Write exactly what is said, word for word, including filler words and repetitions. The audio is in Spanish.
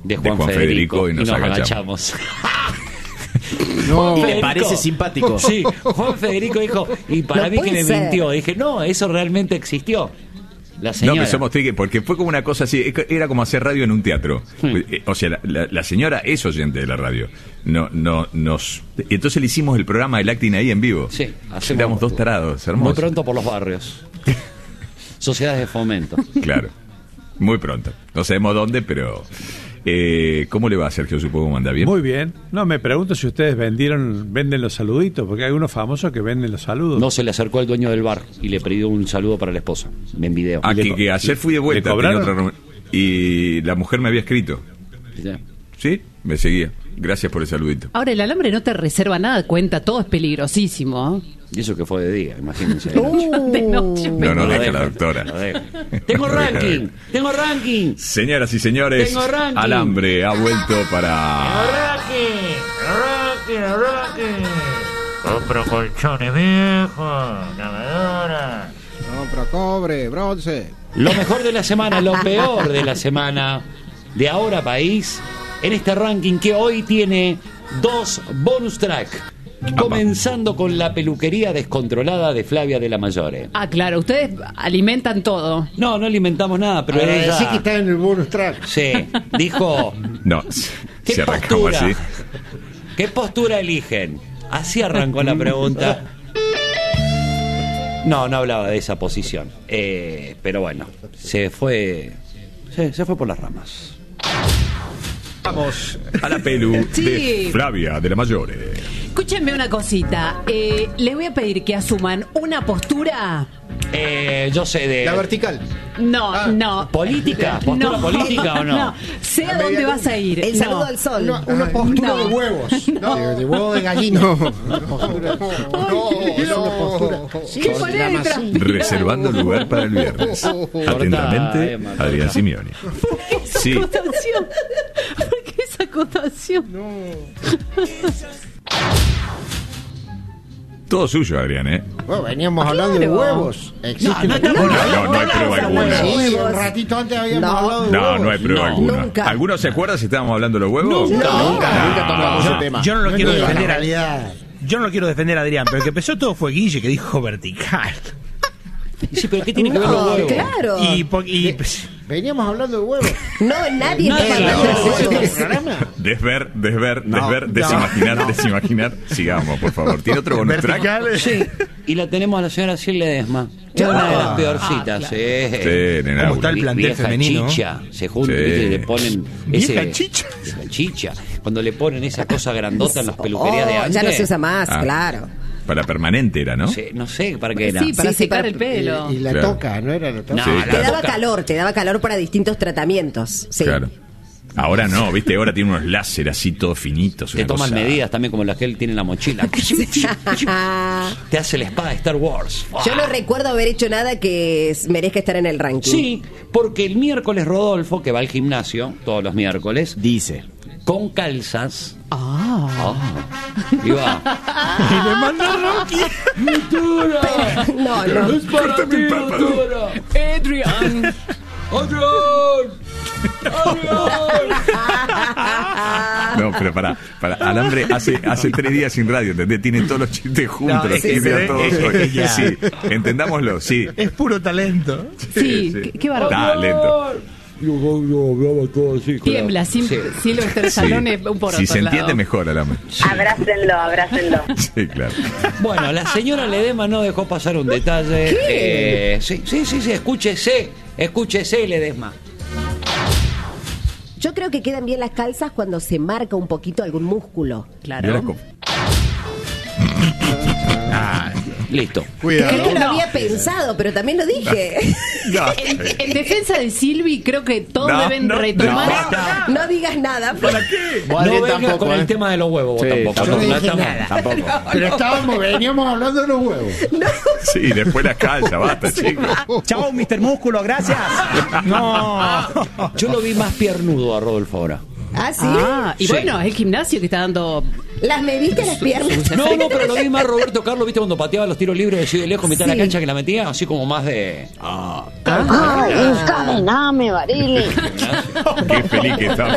de Juan, de Juan Federico, Federico y nos, y nos agachamos. No, ¿le parece simpático? Sí, Juan Federico dijo, y para no mí que le ser. mintió. Dije, no, eso realmente existió. La señora. No, que somos triques, porque fue como una cosa así, era como hacer radio en un teatro. Hmm. O sea, la, la, la señora es oyente de la radio. No, no, nos. Entonces le hicimos el programa del Acting ahí en vivo. Sí, hacemos. Éramos dos tarados, hermosos. Muy pronto por los barrios. Sociedades de fomento. Claro, muy pronto. No sabemos dónde, pero. Eh, ¿Cómo le va a Sergio? Supongo que anda bien. Muy bien. No, me pregunto si ustedes vendieron, venden los saluditos, porque hay algunos famosos que venden los saludos. No, se le acercó al dueño del bar y le pidió un saludo para la esposa, en video. Ah, que, que ayer fui de vuelta tenía otra, y la mujer me había escrito. ¿Ya? Sí, me seguía. Gracias por el saludito. Ahora, el alambre no te reserva nada, cuenta, todo es peligrosísimo. Y eso que fue de día, imagínense. De noche. Uh, de noche. No, no, deja la doctora. Tengo ranking, tengo ranking. Señoras y señores, Alambre ha vuelto para... Tengo ranking, ranking, ranking. Compro colchones viejos, lavadora. Compro cobre, bronce. Lo mejor de la semana, lo peor de la semana de Ahora País, en este ranking que hoy tiene dos bonus track. Comenzando con la peluquería descontrolada de Flavia de la Mayore. Ah, claro, ustedes alimentan todo. No, no alimentamos nada, pero Ahora ella... sí que está en el bonus track. Sí, dijo... No, ¿qué si arrancamos postura, así. ¿Qué postura eligen? Así arrancó la pregunta. No, no hablaba de esa posición. Eh, pero bueno, se fue... Se, se fue por las ramas. Vamos a la pelu sí. de Flavia de la Mayore. Escúchenme una cosita. Eh, les voy a pedir que asuman una postura. Eh, yo sé de... La vertical. No, ah. no. ¿Política? ¿Postura no, política o no? No, sé a dónde vas a ir. El no. saludo al sol. Una, una postura no. de huevos. No. De, de huevo de gallina. No. Una postura. No, no, una postura. Sí, ¿qué poner reservando lugar para el viernes. Atentamente, Adrián Simeone. ¿Por qué esa sí. acotación? ¿Por qué esa acotación? No. Todo suyo, Adrián, ¿eh? Bueno, veníamos claro. hablando de huevos. No, no, no, no, no hay prueba alguna. Sí, un ratito antes habíamos no. hablado de no, huevos. No, no hay prueba no, alguna. Nunca. ¿Alguno se acuerda si estábamos hablando de los huevos? Nunca, no. nunca, no. nunca tocamos ese tema. Yo no lo no quiero defender, realidad. Yo no lo quiero defender a Adrián, pero el que empezó todo fue Guille, que dijo vertical. Sí, pero ¿qué tiene que ver no, los huevos? Claro. Y, y, y veníamos hablando de huevos. No, nadie no, está hablando de huevos. Desver, desver, no, desver, no, desimaginar, no. desimaginar. Sigamos, por favor. ¿Tiene otro bonus track? Sí. Y la tenemos a la señora Sil Ledesma. Es una de las peorcitas. Ah, claro. sí. Sí, nena. ¿Cómo está el plantel vieja femenino? Chicha. Se juntan Sí. y le ponen ese... Vieja chicha. Vieja chicha. Cuando le ponen esa cosa grandota en las peluquerías Oh, de antes. ya no se usa más, Ah. claro. Para permanente era, ¿no? Sí, no sé para qué era. Sí, para Sí, sí, secar para- el pelo. Y, y la Claro. toca, ¿no era la toca? No, Sí, la Te claro. daba toca. calor, te daba calor para distintos tratamientos. Sí. Claro. Ahora no, viste, ahora tiene unos láser así todos finitos. Te una toman cosa- medidas también como las que él tiene en la mochila. Te hace la espada de Star Wars. Yo no recuerdo haber hecho nada que s- merezca estar en el ranking. Sí, porque el miércoles Rodolfo, que va al gimnasio todos los miércoles, dice. con calzas. Ah. Ah, iba. Y le manda Rocky. ¡Doctora! No, no. ¡Es para Córtame ti, el párpado. doctora! Adrián. ¡Adrián! ¡Adrián! No, pero para, para Alambre hace hace tres días sin radio, ¿entendés? Tiene todos los chistes juntos, No, los sí, tiene sí, a todos sí, hoy. ya. Sí, entendámoslo, sí. Es puro talento. Sí, qué- qué bárbaro. Talento. Yo, yo hablaba todo así. con la- Tiembla, Sil- Sí. Sylvester Stallone un por Si otro se lado. entiende mejor, Alambre. Abrácenlo, abrácenlo. Sí, claro. Bueno, la señora Ledesma no dejó pasar un detalle. Eh, sí, sí, sí, sí, escúchese, escúchese, Ledesma. Yo creo que quedan bien las calzas cuando se marca un poquito algún músculo. Claro. Yo las com- Ah, Listo. Es Cuidado. que lo No. había pensado, pero también lo dije. No, En, en defensa de Silvi, creo que todos No, deben no, retomar. No digas nada. pues. ¿Para qué? No Adrián vengas tampoco, con ¿eh? el tema de los huevos, vos Sí, tampoco. Yo No, no no dije estamos- nada. Tampoco. Pero estábamos, veníamos hablando de los huevos. Sí, después las calzas, basta, chicos. chao, mister Músculo, gracias. No. Yo lo vi más piernudo a Rodolfo ahora. Ah, sí. Ah, y Sí. bueno, es el gimnasio que está dando. Las mediste las piernas. No, no, pero lo vi más Roberto Carlos, ¿viste? Cuando pateaba los tiros libres así de lejos, mitad de la Sí. cancha que la metía, así como más de... Ay, encadename, Barili. Qué feliz que está.